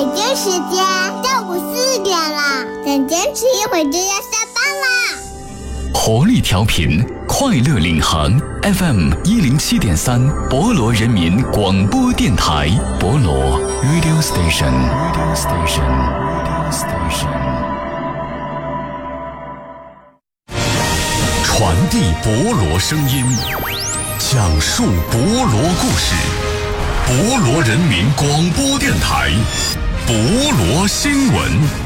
北京时间上午4点了，再坚持一会儿就要下班啦。 活力调频，快乐领航 FM 107.3，博罗人民广播电台，博罗 Radio Station。传递博罗声音，讲述博罗故事，博罗人民广播电台，博罗新闻。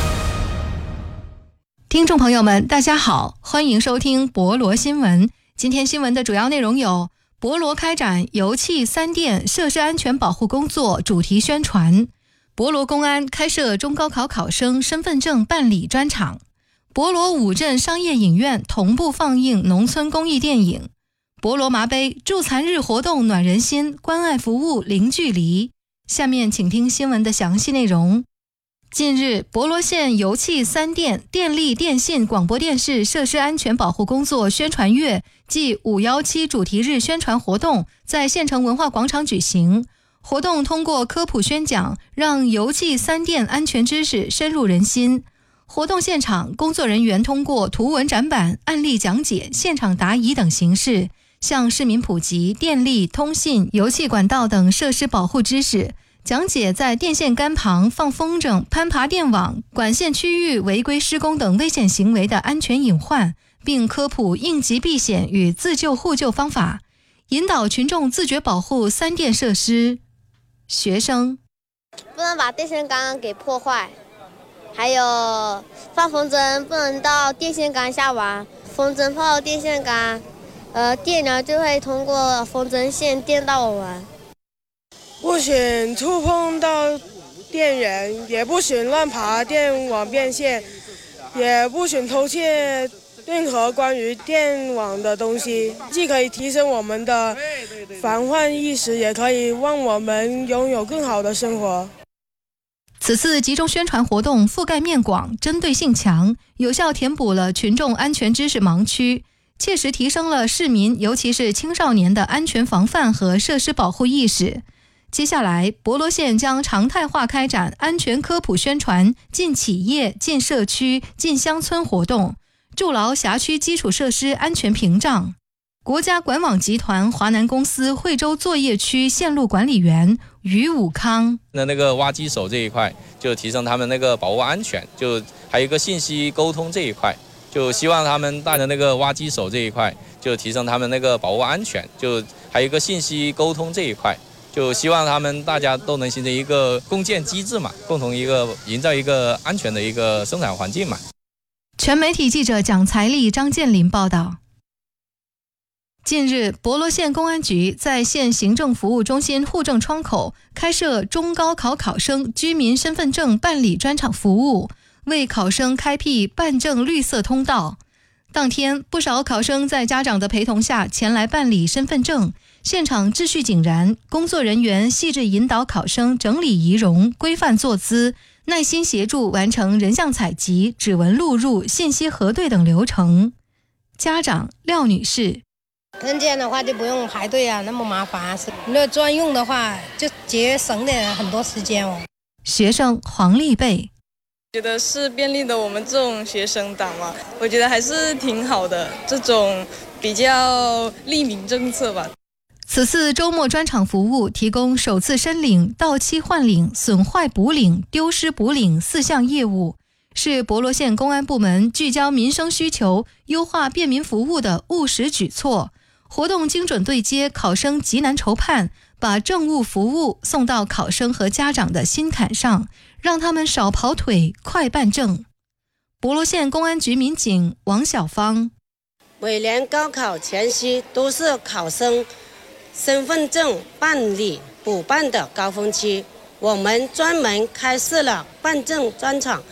听众朋友们，大家好，欢迎收听博罗新闻。今天新闻的主要内容有：博罗开展油气三电设施安全保护工作主题宣传；博罗公安开设中高考考生身份证办理专场；博罗五镇商业影院同步放映农村公益电影；博罗麻杯助残日活动暖人心，关爱服务零距离。下面请听新闻的详细内容。近日，博罗县油气三电电力电信广播电视设施安全保护工作宣传月暨517主题日宣传活动在县城文化广场举行。活动通过科普宣讲，让油气三电安全知识深入人心。活动现场，工作人员通过图文展板、案例讲解、现场答疑等形式，向市民普及电力、通信、油气管道等设施保护知识，讲解在电线杆旁放风筝、攀爬电网、管线区域违规施工等危险行为的安全隐患，并科普应急避险与自救互救方法，引导群众自觉保护三电设施。学生不能把电线杆给破坏，还有放风筝不能到电线杆下玩，风筝泡电线杆，电流就会通过风筝线电到我们。 不许触碰到电源，也不许乱爬电网变线，也不许偷窃任何关于电网的东西，既可以提升我们的防范意识，也可以让我们拥有更好的生活。 此次集中宣传活动覆盖面广，针对性强，有效填补了群众安全知识盲区，切实提升了市民尤其是青少年的安全防范和设施保护意识。接下来，博罗县将常态化开展安全科普宣传、进企业、进社区、进乡村活动，筑牢辖区基础设施安全屏障。国家管网集团华南公司惠州作业区线路管理员于武康， 那个挖机手这一块，就提升他们那个保护安全，就还有一个信息沟通这一块，就希望他们大的那个挖机手这一块，就提升他们那个保护安全，就还有一个信息沟通这一块。就希望他们大家都能形成一个共建机制嘛，共同营造一个安全的一个生产环境嘛。 全媒体记者蒋才丽、张建林报道。近日，博罗县公安局在县行政服务中心户政窗口开设中高考考生居民身份证办理专场服务，为考生开辟办证绿色通道。当天，不少考生在家长的陪同下前来办理身份证，现场秩序井然，工作人员细致引导考生整理仪容、规范坐姿，耐心协助完成人像采集、指纹录入、信息核对等流程。家长廖女士： 跟这样的话就不用排队啊，那么麻烦。那专用的话就节省了很多时间哦。 学生黄丽贝： 觉得是便利的我们这种学生党嘛，我觉得还是挺好的，这种比较利民政策吧。 此次周末专场服务提供首次申领、到期换领、损坏补领、丢失补领4项业务，是博罗县公安部门聚焦民生需求、优化便民服务的务实举措。活动精准对接考生急难愁盼，把政务服务送到考生和家长的心坎上，让他们少跑腿，快办证。博罗县公安局民警王小芳： 每年高考前夕都是考生身份证办理补办的高峰期，我们专门开设了办证专场，